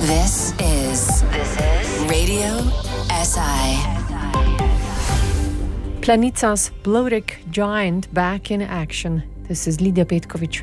This is Radio SI. Planica's Blodek giant back in action. This is Lidia Petkovic.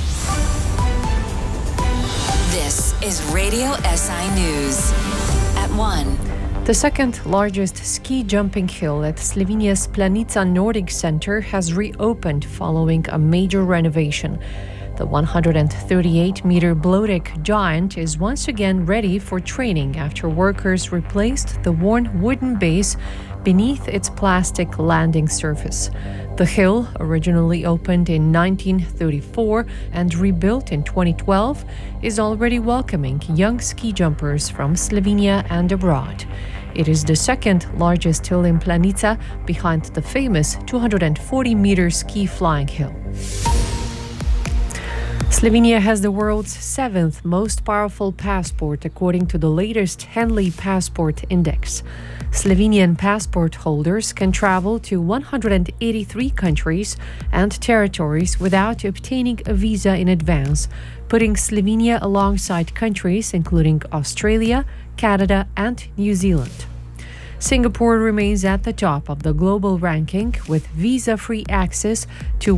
This is Radio SI News. At 1. The second largest ski jumping hill at Slovenia's Planica Nordic Center has reopened following a major renovation. The 138-meter Blodek giant is once again ready for training after workers replaced the worn wooden base beneath its plastic landing surface. The hill, originally opened in 1934 and rebuilt in 2012, is already welcoming young ski jumpers from Slovenia and abroad. It is the second largest hill in Planica, behind the famous 240-meter ski flying hill. Slovenia has the world's 7th most powerful passport according to the latest Henley Passport Index. Slovenian passport holders can travel to 183 countries and territories without obtaining a visa in advance, putting Slovenia alongside countries including Australia, Canada, and New Zealand. Singapore remains at the top of the global ranking with visa-free access to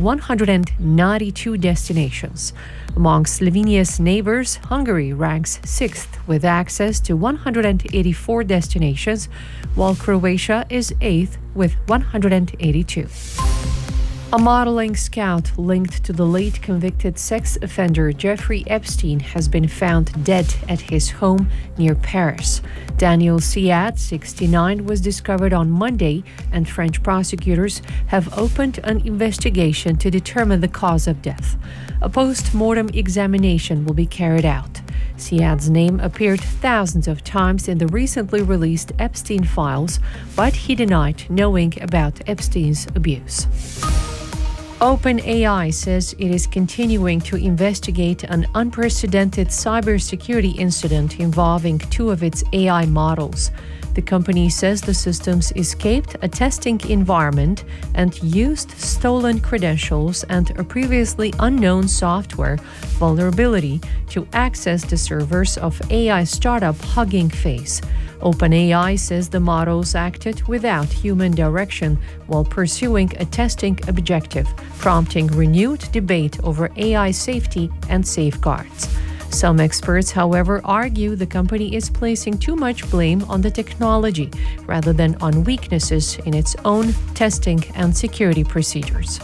192 destinations. Among Slovenia's neighbors, Hungary ranks 6th with access to 184 destinations, while Croatia is 8th with 182. A modeling scout linked to the late convicted sex offender Jeffrey Epstein has been found dead at his home near Paris. Daniel Siad, 69, was discovered on Monday, and French prosecutors have opened an investigation to determine the cause of death. A post-mortem examination will be carried out. Siad's name appeared thousands of times in the recently released Epstein files, but he denied knowing about Epstein's abuse. OpenAI says it is continuing to investigate an unprecedented cybersecurity incident involving 2 of its AI models. The company says the systems escaped a testing environment and used stolen credentials and a previously unknown software vulnerability to access the servers of AI startup Hugging Face. OpenAI says the models acted without human direction while pursuing a testing objective, prompting renewed debate over AI safety and safeguards. Some experts, however, argue the company is placing too much blame on the technology rather than on weaknesses in its own testing and security procedures.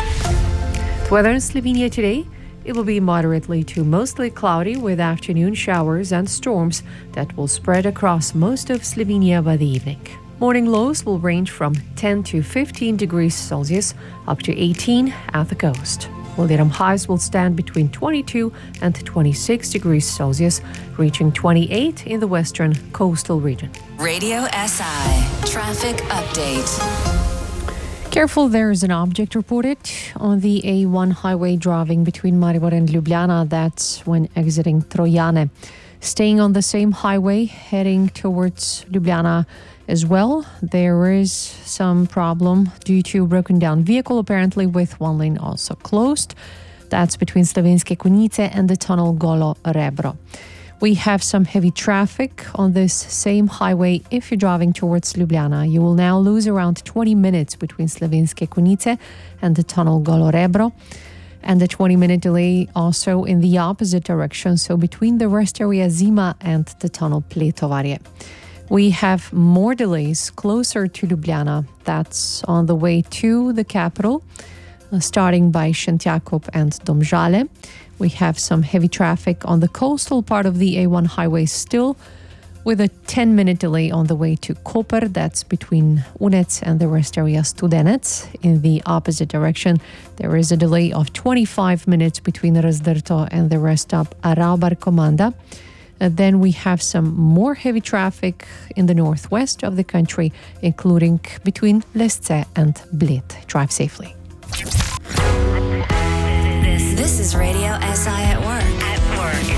The weather in Slovenia today. It will be moderately to mostly cloudy with afternoon showers and storms that will spread across most of Slovenia by the evening. Morning lows will range from 10 to 15 degrees Celsius up to 18 at the coast. While highs will stand between 22 and 26 degrees Celsius, reaching 28 in the western coastal region. Radio SI Traffic Update. Careful, there is an object reported on the A1 highway driving between Maribor and Ljubljana. That's when exiting Trojane. Staying on the same highway, heading towards Ljubljana as well. There is some problem due to a broken down vehicle, apparently with one lane also closed. That's between Slovenske Konjice and the tunnel Golo Rebro. We have some heavy traffic on this same highway. If you're driving towards Ljubljana, you will now lose around 20 minutes between Slovenske Konjice and the tunnel Golo Rebro, and a 20-minute delay also in the opposite direction, so between the rest area Zima and the tunnel Pletovarje. We have more delays closer to Ljubljana. That's on the way to the capital, starting by Šentjakov and Domžale. We have some heavy traffic on the coastal part of the A1 highway still, with a 10-minute delay on the way to Koper. That's between Unec and the rest area Studenec. In the opposite direction, there is a delay of 25 minutes between Razdrto and the rest stop Araubar Komanda. Then we have some more heavy traffic in the northwest of the country, including between Lesce and Bled. Drive safely. This is Radio SI at work.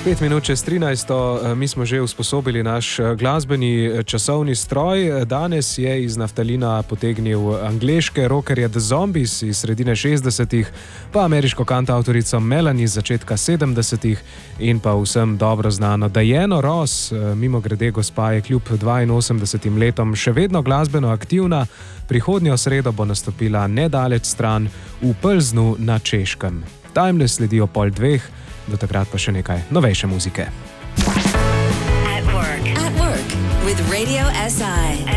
5 minut čez 13. Mi smo že usposobili naš glasbeni časovni stroj. Danes je iz naftalina potegnil angleške rockerje The Zombies iz sredine 60-ih, pa ameriško kantautorico Melanie iz začetka 70-ih in pa vsem dobro znano Diano Ross. Mimogrede, gospa je kljub 82 letom še vedno glasbeno aktivna. Prihodnjo sredo bo nastopila nedaleč stran v Plznu na Češkem. Timeless sledi ob 1:30, do takrat pa še nekaj novejše muzike. At work with Radio SI.